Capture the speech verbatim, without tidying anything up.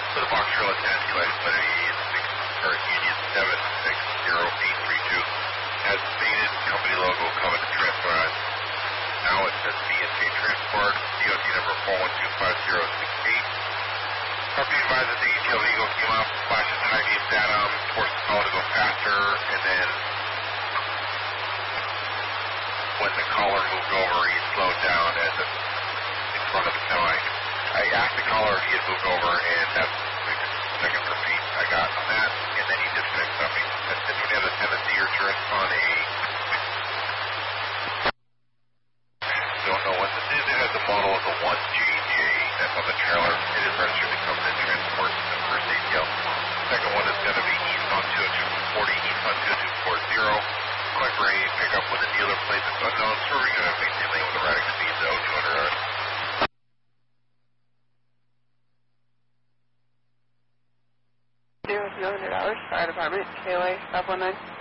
For the box trail attached to it, but a six, or Union seven six zero eight three two has faded company logo coming to transport. Now it says B and K Transport, D O T number four one two five zero six eight. Be advised that the E T L Eagle came up, flashes high beam datum, forced the caller to go faster, and then when the caller moved over, he slowed down as it in front of the semi. I asked the caller if he had moved over, and that's the second repeat I got on that, and then he disconnected on me. That's when he has a tendency or turn on a, don't know what this is, it has the model of the one G J, that's on the trailer. It is registered to come in transport the first A T L. Second one is going to be east on two two four zero, east on two two four zero. Collect ready, pick up with a dealer plate that's unknown. Serving going to maintain lane with the riding speed, though, two hundred hours. two hundred hours, fire department, K O A, five one nine.